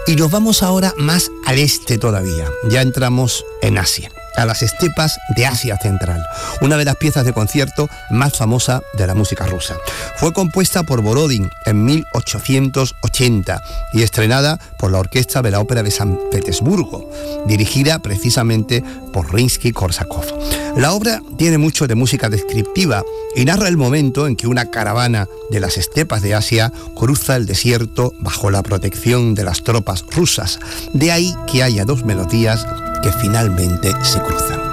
Y nos vamos ahora más al este todavía. Ya entramos en Asia, a las estepas de Asia Central, una de las piezas de concierto más famosa de la música rusa. Fue compuesta por Borodin en 1880 y estrenada por la Orquesta de la Ópera de San Petersburgo, dirigida precisamente por Rimsky-Korsakov. La obra tiene mucho de música descriptiva y narra el momento en que una caravana de las estepas de Asia cruza el desierto bajo la protección de las tropas rusas. De ahí que haya dos melodías que finalmente se cruzan.